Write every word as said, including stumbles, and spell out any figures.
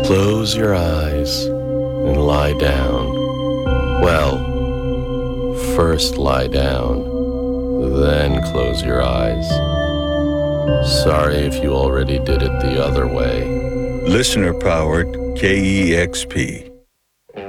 Close your eyes and lie down. Well, first lie down, then close your eyes. Sorry if you already did it the other way. Listener-powered K E X P.